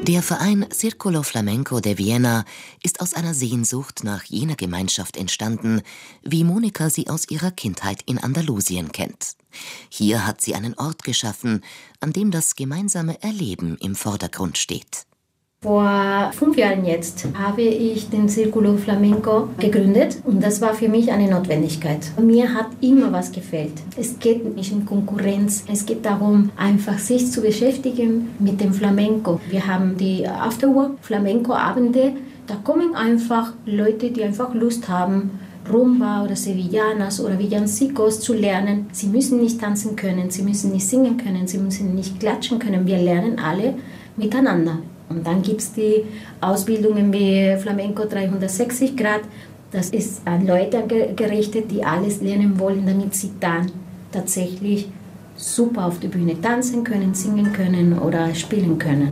Der Verein Círculo Flamenco de Viena ist aus einer Sehnsucht nach jener Gemeinschaft entstanden, wie Monika sie aus ihrer Kindheit in Andalusien kennt. Hier hat sie einen Ort geschaffen, an dem das gemeinsame Erleben im Vordergrund steht. Vor 5 Jahren jetzt habe ich den Círculo Flamenco gegründet und das war für mich eine Notwendigkeit. Mir hat immer was gefehlt. Es geht nicht um Konkurrenz, es geht darum, einfach sich zu beschäftigen mit dem Flamenco. Wir haben die Afterwork-Flamenco-Abende, da kommen einfach Leute, die einfach Lust haben, Rumba oder Sevillanas oder Villancicos zu lernen. Sie müssen nicht tanzen können, sie müssen nicht singen können, sie müssen nicht klatschen können. Wir lernen alle miteinander. Und dann gibt es die Ausbildungen wie Flamenco 360 Grad. Das ist an Leute gerichtet, die alles lernen wollen, damit sie dann tatsächlich super auf der Bühne tanzen können, singen können oder spielen können.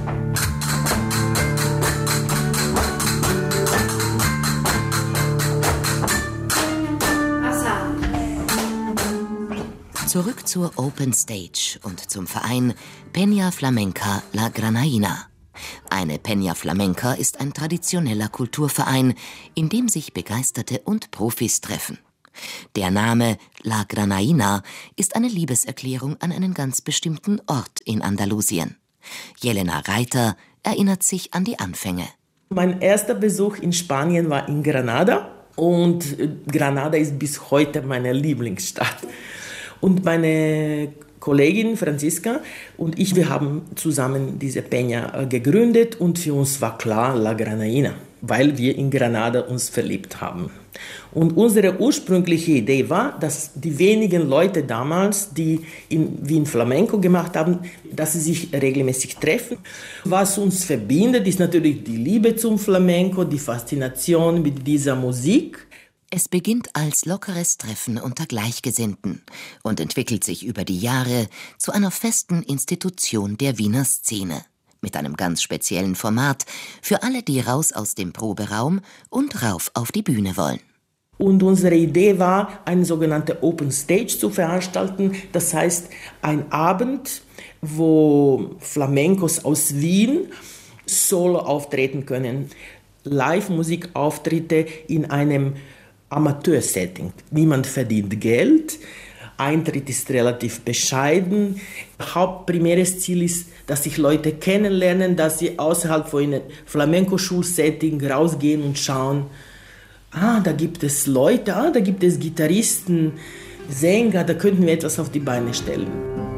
Zurück zur Open Stage und zum Verein Peña Flamenca La Granaína. Eine Peña Flamenca ist ein traditioneller Kulturverein, in dem sich Begeisterte und Profis treffen. Der Name La Granaína ist eine Liebeserklärung an einen ganz bestimmten Ort in Andalusien. Jelena Reiter erinnert sich an die Anfänge. Mein erster Besuch in Spanien war in Granada und Granada ist bis heute meine Lieblingsstadt. Und meine Kollegin Franziska und ich, wir haben zusammen diese Peña gegründet und für uns war klar La Granaína, weil wir in Granada uns verliebt haben. Und unsere ursprüngliche Idee war, dass die wenigen Leute damals, die in Wien Flamenco gemacht haben, dass sie sich regelmäßig treffen. Was uns verbindet, ist natürlich die Liebe zum Flamenco, die Faszination mit dieser Musik. Es beginnt als lockeres Treffen unter Gleichgesinnten und entwickelt sich über die Jahre zu einer festen Institution der Wiener Szene. Mit einem ganz speziellen Format für alle, die raus aus dem Proberaum und rauf auf die Bühne wollen. Und unsere Idee war, eine sogenannte Open Stage zu veranstalten. Das heißt, ein Abend, wo Flamencos aus Wien solo auftreten können. Live-Musikauftritte in einem Amateur-Setting. Niemand verdient Geld, Eintritt ist relativ bescheiden. Hauptprimäres Ziel ist, dass sich Leute kennenlernen, dass sie außerhalb von einem Flamenco-Schulsetting rausgehen und schauen, da gibt es Leute, da gibt es Gitarristen, Sänger, da könnten wir etwas auf die Beine stellen.